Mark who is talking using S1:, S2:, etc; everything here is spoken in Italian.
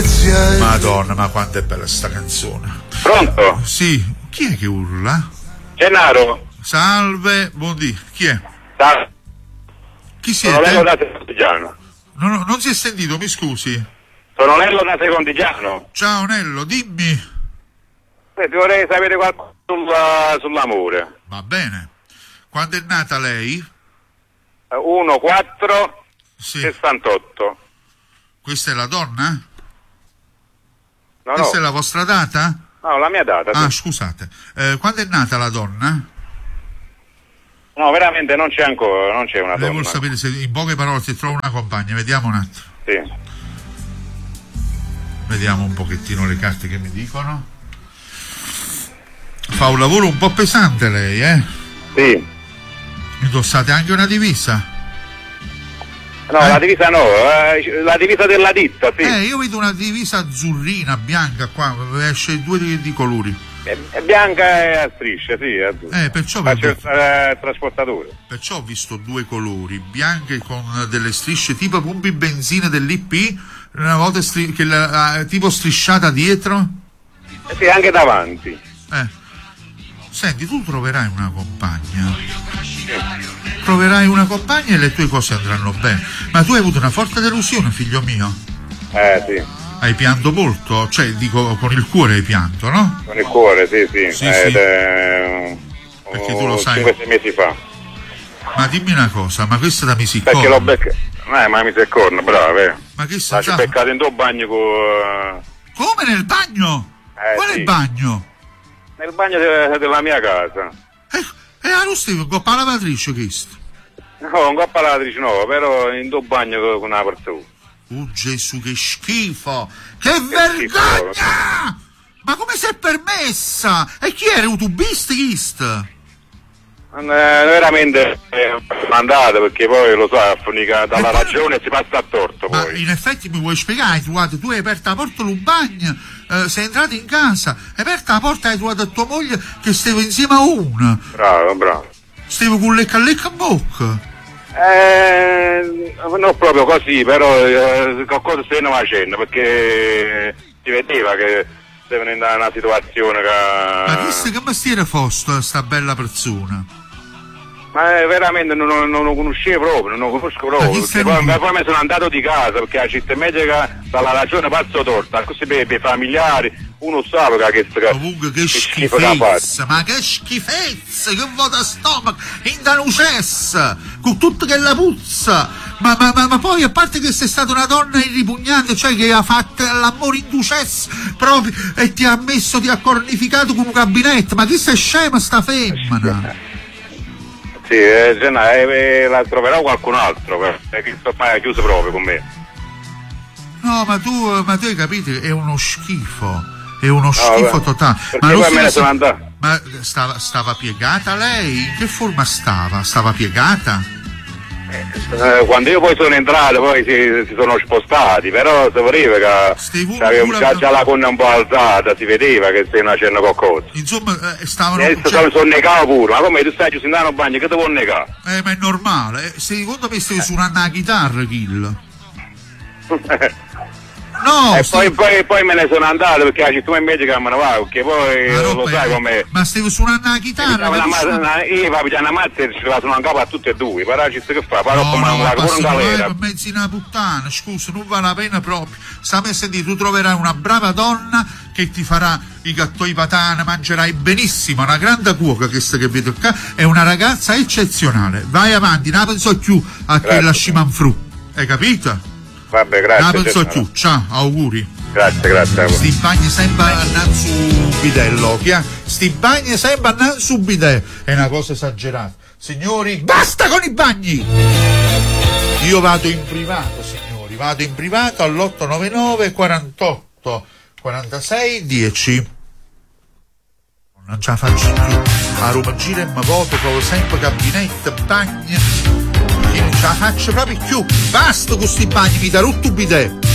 S1: Madonna, ma quanto è bella sta canzone.
S2: Pronto?
S1: Sì, chi è che urla?
S2: Gennaro.
S1: Salve, buondì, chi è? Chi siete?
S2: Sono Nello da Secondigiano.
S1: Non si è sentito, mi scusi.
S2: Sono Nello da Secondigiano.
S1: Ciao Nello, dimmi.
S2: Ti vorrei sapere qualcosa sull'amore.
S1: Va bene. Quando è nata lei?
S2: 1-4-68.
S1: Questa è la donna?
S2: No,
S1: Questa è la vostra data?
S2: No, la mia data.
S1: Ah,
S2: sì.
S1: scusate. Quando è nata la donna?
S2: No, veramente non c'è ancora, non c'è una donna.
S1: Devo sapere se in poche parole si trova una compagna. Vediamo un attimo.
S2: Sì.
S1: Vediamo un pochettino le carte che mi dicono. Fa un lavoro un po' pesante lei, eh?
S2: Sì.
S1: Indossate anche una divisa?
S2: No, la divisa no, la divisa della ditta, sì.
S1: Io vedo una divisa azzurrina, bianca qua, esce due di colori.
S2: È bianca e a strisce, sì, è azzurra.
S1: Perciò
S2: Faccio il trasportatore.
S1: Perciò ho visto due colori, bianche con delle strisce tipo pompi benzina dell'IP, una volta tipo strisciata dietro.
S2: Sì, anche davanti.
S1: Senti, tu troverai una compagna. Troverai una compagna e le tue cose andranno bene. Ma tu hai avuto una forte delusione, figlio mio.
S2: Sì.
S1: Hai pianto molto? Cioè, dico, con il cuore hai pianto, no?
S2: Con il cuore, sì.
S1: Sì.
S2: Perché
S1: tu lo sai.
S2: 5-6 mesi fa.
S1: Ma dimmi una cosa, ma questa da misiccorno?
S2: Perché l'ho beccato. Ma mi sei corno, bravo,
S1: Ma che sta?
S2: L'ho beccato in due bagni con...
S1: Come nel bagno? Quale
S2: sì.
S1: bagno?
S2: Nel bagno della mia casa.
S1: Lo stevo con la lavatrice questo?
S2: No, un coppa lavatrice no, però in due bagni con una persona.
S1: Gesù, che schifo! Che vergogna! Schifo. Ma come si è permessa? E chi era? Un tubista chist?
S2: Veramente mandato, perché poi lo so, dalla ragione si passa a torto.
S1: Ma
S2: poi.
S1: in effetti mi vuoi spiegare? Tu hai aperto la porta del bagno, sei entrato in casa, hai aperto la porta e hai trovato tua moglie che stava insieme a una.
S2: Bravo.
S1: Stavo con lecca a bocca.
S2: Non proprio così, però qualcosa stavano facendo, perché si vedeva che stavano in una situazione che...
S1: Ma che mestiere fosse sta bella persona?
S2: Ma veramente non lo conoscevo proprio, non lo conosco proprio, perché poi mi sono andato di casa, perché la città medica dalla ragione pazzo torta, così per i familiari, uno sa che
S1: comunque che schifezza, ma che schifezza, che vuota stomaco, in danucessa, con tutto che la puzza, ma poi a parte che sei stata una donna irripugnante, cioè che ha fatto l'amore in ducessa proprio e ti ha cornificato come un gabinetto, ma chi sei scema sta femmina?
S2: Sì, la troverò qualcun altro, perché ormai è chiuso proprio con me.
S1: No, ma tu hai capito, è uno schifo, schifo totale.
S2: Ma poi me ne sono andato.
S1: Ma stava piegata lei? In che forma stava? Stava piegata?
S2: Quando io poi sono entrato, poi si sono spostati, però si vedeva che c'aveva già la gonna un po' alzata, si vedeva che stai facendo qualcosa.
S1: Insomma, stavano...
S2: sono negato pure, ma come tu stai chiuso in un bagno, che ti può negare?
S1: Ma è normale, secondo me stai suonando la chitarra, Kill. No,
S2: poi me ne sono andato, perché la città medica me ne va, perché poi lo sai com'è.
S1: Ma stai suonando la chitarra?
S2: Io va a pigliare una mazza e ce la sono in capo a tutte e due, però ci sta che fa, però come una galera.
S1: Ma mezzi una puttana, scusa, non vale la pena proprio. Stammi a sentire, tu troverai una brava donna che ti farà i gattoi patana, mangerai benissimo, una grande cuoca che vedo qua, è una ragazza eccezionale. Vai avanti, non penso più a che la scimanfru, hai capito?
S2: Vabbè, grazie.
S1: Non penso più, ciao, auguri.
S2: Grazie.
S1: Sti bagni sempre andando su bidello, sti bagni sempre andando su bidello, è una cosa esagerata. Signori, basta con i bagni! Io vado in privato, signori, all'899 48 46 10. Non ce la faccio più. A Roma gira e mi voto, trovo sempre gabinetto, bagni. Non ce la faccio proprio più. Basta con sti bagni, mi da rotto bidet.